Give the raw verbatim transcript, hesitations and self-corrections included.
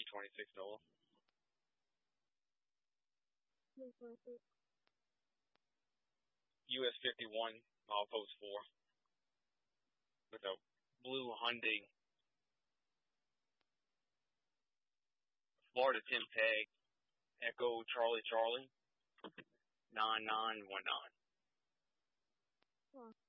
G twenty-six Nova. U S fifty-one, milepost four. With a blue Hyundai Florida Tim tag, Echo Charlie Charlie, nine nine one nine.